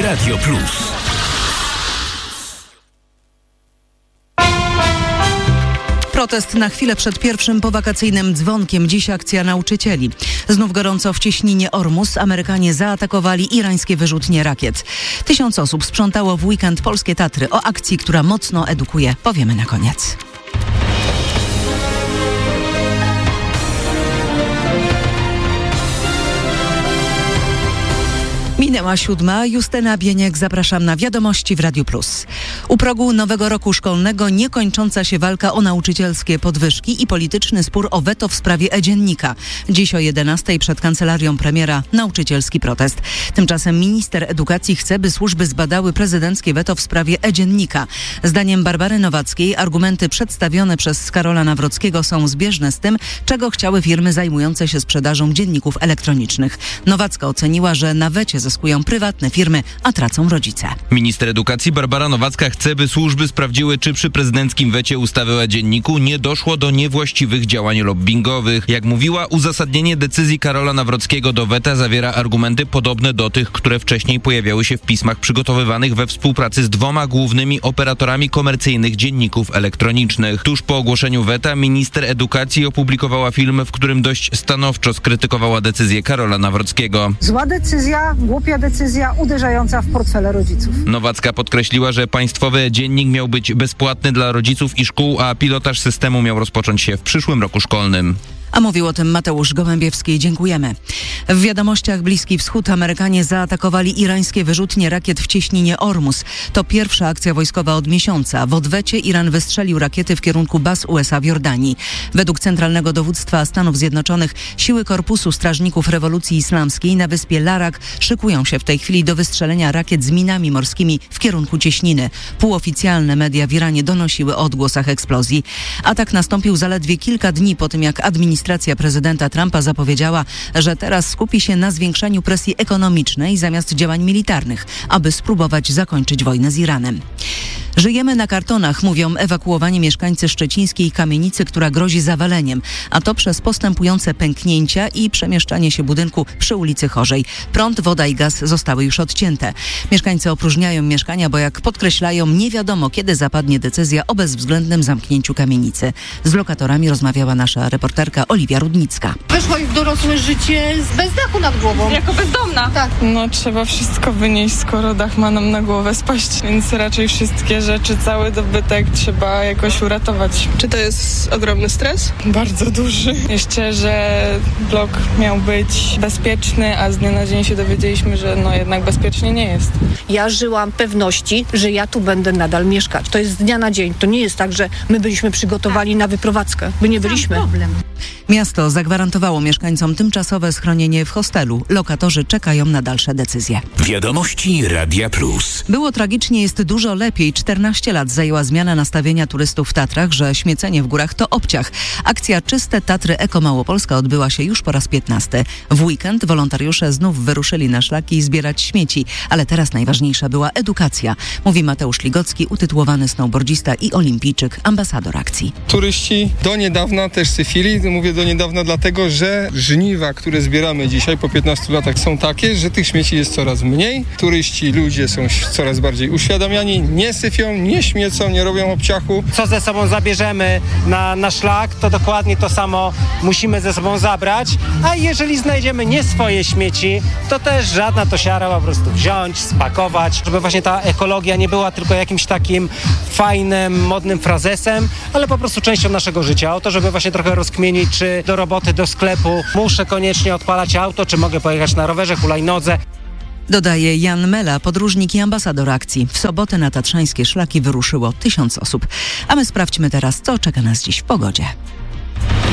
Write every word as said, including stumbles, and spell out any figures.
Radio Plus. Protest na chwilę przed pierwszym powakacyjnym dzwonkiem. Dziś akcja nauczycieli. Znów gorąco w cieśninie Ormus Amerykanie zaatakowali irańskie wyrzutnie rakiet. Tysiąc osób sprzątało w weekend polskie Tatry. O akcji, która mocno edukuje, powiemy na koniec. Minęła siódma. Justyna Bieniek, zapraszam na Wiadomości w Radiu Plus. U progu nowego roku szkolnego niekończąca się walka o nauczycielskie podwyżki i polityczny spór o weto w sprawie e-dziennika. Dziś o jedenastej przed kancelarią premiera nauczycielski protest. Tymczasem minister edukacji chce, by służby zbadały prezydenckie weto w sprawie e-dziennika. Zdaniem Barbary Nowackiej argumenty przedstawione przez Karola Nawrockiego są zbieżne z tym, czego chciały firmy zajmujące się sprzedażą dzienników elektronicznych. Nowacka oceniła, że na wecie zyskują prywatne firmy, a tracą rodzice. Minister edukacji Barbara Nowacka chce, by służby sprawdziły, czy przy prezydenckim wecie ustawy o dzienniku nie doszło do niewłaściwych działań lobbingowych. Jak mówiła, uzasadnienie decyzji Karola Nawrockiego do weta zawiera argumenty podobne do tych, które wcześniej pojawiały się w pismach przygotowywanych we współpracy z dwoma głównymi operatorami komercyjnych dzienników elektronicznych. Tuż po ogłoszeniu weta minister edukacji opublikowała film, w którym dość stanowczo skrytykowała decyzję Karola Nawrockiego. Zła decyzja, głupia decyzja uderzająca w portfele rodziców. Nowacka podkreśliła, że państwowy dziennik miał być bezpłatny dla rodziców i szkół, a pilotaż systemu miał rozpocząć się w przyszłym roku szkolnym. A mówił o tym Mateusz Gołębiewski. Dziękujemy. W wiadomościach Bliski Wschód Amerykanie zaatakowali irańskie wyrzutnie rakiet w cieśninie Ormus. To pierwsza akcja wojskowa od miesiąca. W odwecie Iran wystrzelił rakiety w kierunku baz U S A w Jordanii. Według Centralnego Dowództwa Stanów Zjednoczonych siły Korpusu Strażników Rewolucji Islamskiej na wyspie Larak szykują się w tej chwili do wystrzelenia rakiet z minami morskimi w kierunku cieśniny. Półoficjalne media w Iranie donosiły o odgłosach eksplozji. Atak nastąpił zaledwie kilka dni po tym, jak administracja Administracja prezydenta Trumpa zapowiedziała, że teraz skupi się na zwiększaniu presji ekonomicznej zamiast działań militarnych, aby spróbować zakończyć wojnę z Iranem. Żyjemy na kartonach, mówią ewakuowani mieszkańcy szczecińskiej kamienicy, która grozi zawaleniem, a to przez postępujące pęknięcia i przemieszczanie się budynku przy ulicy Chorzej. Prąd, woda i gaz zostały już odcięte. Mieszkańcy opróżniają mieszkania, bo jak podkreślają, nie wiadomo, kiedy zapadnie decyzja o bezwzględnym zamknięciu kamienicy. Z lokatorami rozmawiała nasza reporterka Oliwia Rudnicka. Weszła już w dorosłe życie bez dachu nad głową. Jako bezdomna. Tak. No trzeba wszystko wynieść, skoro dach ma nam na głowę spaść, więc raczej wszystkie rzeczy, cały dobytek trzeba jakoś uratować. Czy to jest ogromny stres? Bardzo duży. Jeszcze, że blok miał być bezpieczny, a z dnia na dzień się dowiedzieliśmy, że no jednak bezpiecznie nie jest. Ja żyłam pewności, że ja tu będę nadal mieszkać. To jest z dnia na dzień. To nie jest tak, że my byliśmy przygotowani na wyprowadzkę. My nie byliśmy. Miasto zagwarantowało mieszkańcom tymczasowe schronienie w hostelu. Lokatorzy czekają na dalsze decyzje. Wiadomości Radia Plus. Było tragicznie, jest dużo lepiej. czternaście lat zajęła zmiana nastawienia turystów w Tatrach, że śmiecenie w górach to obciach. Akcja Czyste Tatry Eko Małopolska odbyła się już po raz piętnasty. W weekend wolontariusze znów wyruszyli na szlaki zbierać śmieci, ale teraz najważniejsza była edukacja, mówi Mateusz Ligocki, utytułowany snowboardzista i olimpijczyk, ambasador akcji. Turyści do niedawna też syfili, mówię do niedawna dlatego, że żniwa, które zbieramy dzisiaj po piętnastu latach są takie, że tych śmieci jest coraz mniej. Turyści, ludzie są coraz bardziej uświadamiani, nie syfią, nie śmiecą, nie robią obciachu. Co ze sobą zabierzemy na, na szlak, to dokładnie to samo musimy ze sobą zabrać, a jeżeli znajdziemy nie swoje śmieci, to też żadna to siara, po prostu wziąć, spakować, żeby właśnie ta ekologia nie była tylko jakimś takim fajnym, modnym frazesem, ale po prostu częścią naszego życia. O to, żeby właśnie trochę rozkmienić, czy do roboty, do sklepu muszę koniecznie odpalać auto, czy mogę pojechać na rowerze, hulajnodze. Dodaje Jan Mela, podróżnik i ambasador akcji. W sobotę na tatrzańskie szlaki wyruszyło tysiąc osób. A my sprawdźmy teraz, co czeka nas dziś w pogodzie.